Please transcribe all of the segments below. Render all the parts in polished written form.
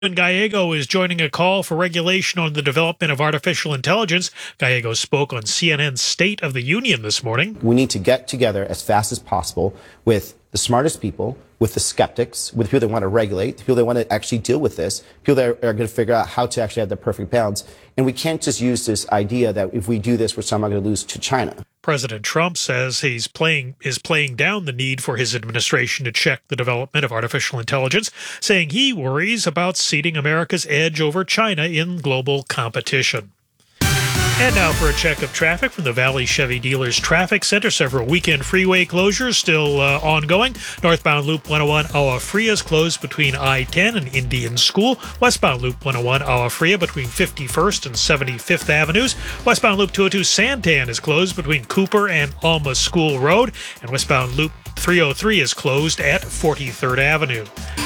Gallego is joining a call for regulation on the development of artificial intelligence. Gallego spoke on CNN's State of the Union this morning. We need to get together as fast as possible with the smartest people, with the skeptics, with people that want to regulate, the people that want to actually deal with this, people that are going to figure out how to actually have the perfect balance. And we can't just use this idea that if we do this, we're somehow going to lose to China. President Trump says is playing down the need for his administration to check the development of artificial intelligence, saying he worries about ceding America's edge over China in global competition. And now for a check of traffic from the Valley Chevy Dealers Traffic Center. Several weekend freeway closures still ongoing. Northbound Loop 101 Agua Fria is closed between I-10 and Indian School. Westbound Loop 101 Agua Fria between 51st and 75th Avenues. Westbound Loop 202 Santan is closed between Cooper and Alma School Road. And westbound Loop 303 is closed at 43rd Avenue.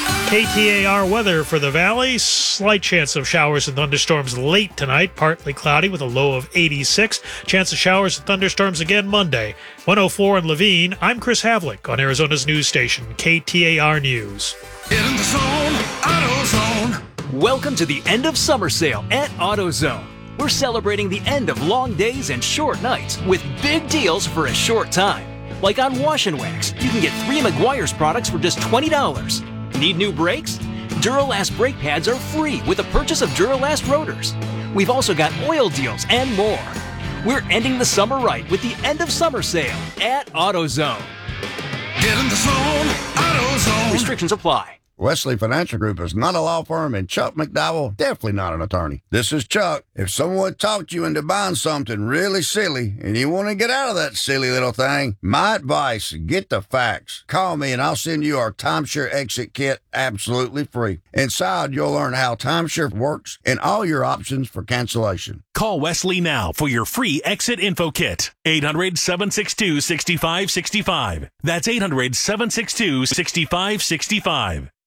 KTAR weather for the Valley. Slight chance of showers and thunderstorms late tonight. Partly cloudy with a low of 86. Chance of showers and thunderstorms again Monday. 104 in Levine. I'm Chris Havlick on Arizona's news station, KTAR News. Get in the zone, AutoZone. Welcome to the end of summer sale at AutoZone. We're celebrating the end of long days and short nights with big deals for a short time. Like on Wash and Wax, you can get 3 Meguiar's products for just $20. Need new brakes? Duralast brake pads are free with the purchase of Duralast rotors. We've also got oil deals and more. We're ending the summer right with the end of summer sale at AutoZone. Get in the zone, AutoZone. Restrictions apply. Wesley Financial Group is not a law firm, and Chuck McDowell definitely not an attorney. This is Chuck. If someone talked you into buying something really silly and you want to get out of that silly little thing, my advice, get the facts. Call me and I'll send you our timeshare exit kit absolutely free. Inside, you'll learn how timeshare works and all your options for cancellation. Call Wesley now for your free exit info kit. 800-762-6565. That's 800-762-6565.